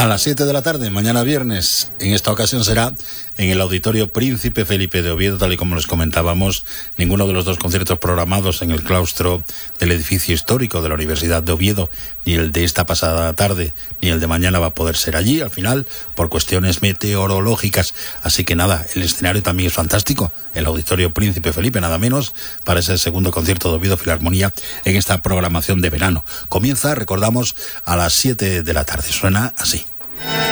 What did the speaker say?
A las 7 de la tarde, mañana viernes. En esta ocasión será en el Auditorio Príncipe Felipe de Oviedo, tal y como les comentábamos. Ninguno de los dos conciertos programados en el claustro del edificio histórico de la Universidad de Oviedo, ni el de esta pasada tarde, ni el de mañana va a poder ser allí, al final, por cuestiones meteorológicas. Así que nada, el escenario también es fantástico. El Auditorio Príncipe Felipe, nada menos, para ese segundo concierto de Oviedo Filarmonía en esta programación de verano. Comienza, recordamos, a las 7 de la tarde. Suena así.